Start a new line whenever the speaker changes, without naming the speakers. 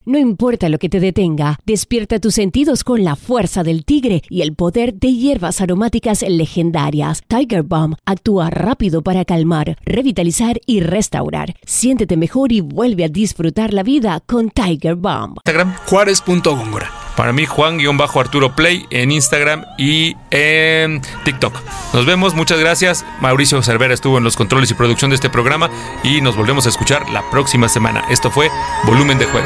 No importa lo que te detenga, despierta tus sentidos con la fuerza del tigre y el poder de hierbas aromáticas legendarias. Tiger Balm actúa rápido para calmar, revitalizar y restaurar. Siéntete mejor y vuelve a disfrutar la vida con Tiger Balm.
Instagram, Juárez.Góngora. Para mí, Juan-Arturo Play en Instagram y en TikTok. Nos vemos, muchas gracias. Mauricio Cervera estuvo en los controles y producción de este programa y nos volvemos a escuchar la próxima semana. Esto fue Volumen de Juego.